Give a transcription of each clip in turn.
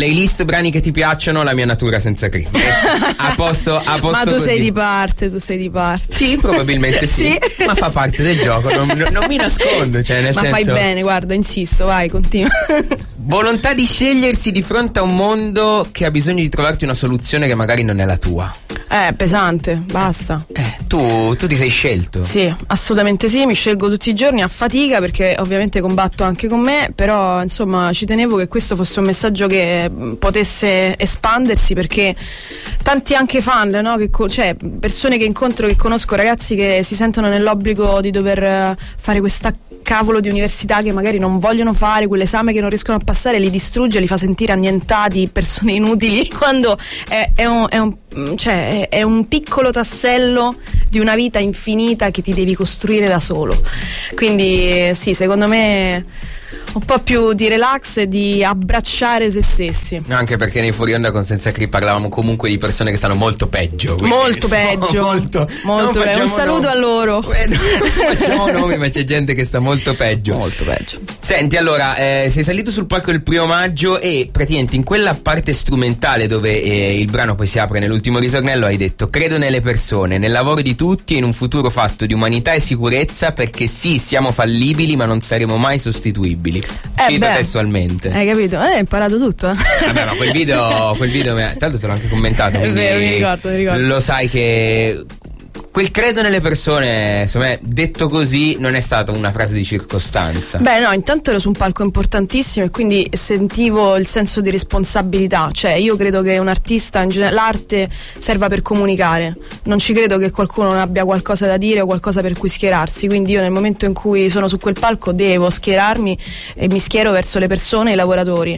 Playlist, brani che ti piacciono, la mia natura senza Cri. A posto Ma tu così. sei di parte. Sì, probabilmente sì. Sì. Ma fa parte del gioco, non mi nascondo, cioè nel Ma senso. fai bene, guarda, insisto, vai, continua. Volontà di scegliersi di fronte a un mondo che ha bisogno di trovarti una soluzione che magari non è la tua. Pesante, basta. Tu ti sei scelto. Sì, assolutamente sì, mi scelgo tutti i giorni a fatica perché ovviamente combatto anche con me, però insomma ci tenevo che questo fosse un messaggio che potesse espandersi, perché tanti anche fan, no? Cioè persone che incontro, che conosco, ragazzi che si sentono nell'obbligo di dover fare questa cavolo di università che magari non vogliono fare, quell'esame che non riescono a passare, li distrugge, li fa sentire annientati, persone inutili, quando è un piccolo tassello di una vita infinita che ti devi costruire da solo. Quindi sì, secondo me un po' più di relax e di abbracciare se stessi. Anche perché nei Fuori Onda con Senza Cri parlavamo comunque di persone che stanno molto peggio. Molto peggio. molto peggio. Un saluto a loro. Non facciamo nomi, ma c'è gente che sta molto peggio. Molto peggio. Senti, allora, sei salito sul palco il 1 maggio e praticamente in quella parte strumentale dove il brano poi si apre nell'ultimo ritornello hai detto: credo nelle persone, nel lavoro di tutti e in un futuro fatto di umanità e sicurezza, perché sì, siamo fallibili ma non saremo mai sostituibili. Cita testualmente. Hai capito? Hai imparato tutto. Vabbè, ma quel video tanto te l'ho anche commentato, È vero, mi ricordo. Lo sai che quel credo nelle persone, insomma, detto così, non è stata una frase di circostanza. Beh, no, intanto ero su un palco importantissimo e quindi sentivo il senso di responsabilità. Cioè, io credo che un artista, in genere, l'arte serva per comunicare. Non ci credo che qualcuno non abbia qualcosa da dire o qualcosa per cui schierarsi. Quindi io nel momento in cui sono su quel palco devo schierarmi e mi schiero verso le persone e i lavoratori.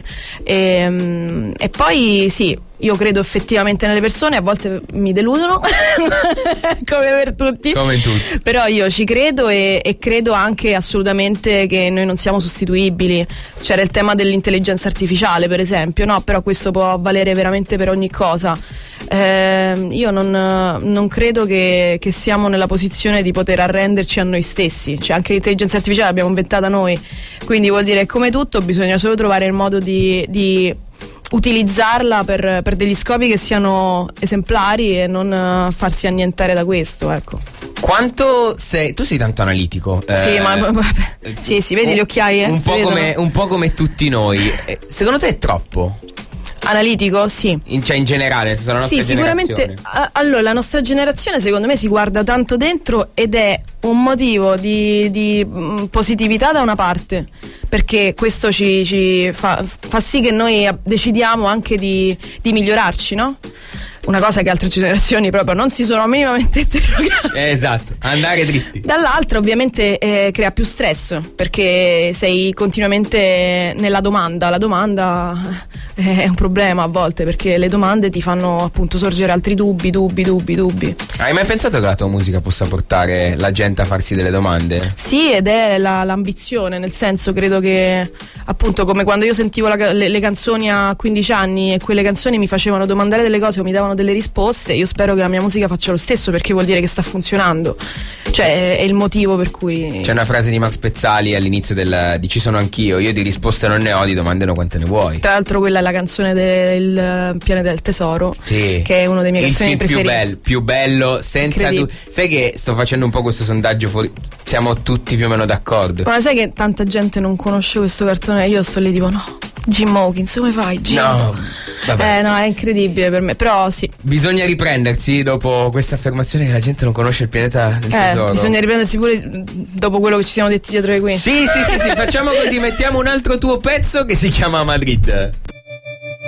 E poi sì, io credo effettivamente nelle persone, a volte mi deludono come per tutti, come in tutti. Però io ci credo e credo anche assolutamente che noi non siamo sostituibili. C'era il tema dell'intelligenza artificiale, per esempio, no? Però questo può valere veramente per ogni cosa. Io non credo che siamo nella posizione di poter arrenderci a noi stessi. Cioè, anche l'intelligenza artificiale l'abbiamo inventata noi, quindi vuol dire, come tutto, bisogna solo trovare il modo di utilizzarla per degli scopi che siano esemplari e non farsi annientare da questo, ecco. Quanto tu sei tanto analitico. Sì, sì, vedi le occhiaie? Un po' come tutti noi. Secondo te è troppo? Analitico? Sì. In generale, la nostra sicuramente. Allora, la nostra generazione secondo me si guarda tanto dentro ed è un motivo di positività da una parte, perché questo ci fa sì che noi decidiamo anche di migliorarci, no? Una cosa che altre generazioni proprio non si sono minimamente interrogate. Esatto, andare dritti. Dall'altra ovviamente crea più stress, perché sei continuamente nella domanda. La domanda è un problema a volte, perché le domande ti fanno appunto sorgere altri dubbi. Hai mai pensato che la tua musica possa portare la gente a farsi delle domande? Sì, ed è l'ambizione, nel senso, credo che appunto, come quando io sentivo le canzoni a 15 anni e quelle canzoni mi facevano domandare delle cose o mi davano delle risposte, io spero che la mia musica faccia lo stesso, perché vuol dire che sta funzionando. Cioè è il motivo per cui. C'è una frase di Max Pezzali all'inizio di Ci sono anch'io, io di risposte non ne ho, di domande no quante ne vuoi. Tra l'altro quella è la canzone del Pianeta del Tesoro, sì, che è uno dei miei canzoni preferiti. Più bello senza sai che sto facendo un po' questo sondaggio fuori, siamo tutti più o meno d'accordo. Ma sai che tanta gente non conosce questo cartone? Io sto lì tipo no, Jim Hawkins, come fai? Jim? No, vabbè. No, è incredibile per me, però sì. Bisogna riprendersi dopo questa affermazione che la gente non conosce il Pianeta del Tesoro. Bisogna riprendersi pure dopo quello che ci siamo detti dietro le quinte. Sì, facciamo così, mettiamo un altro tuo pezzo che si chiama Madrid.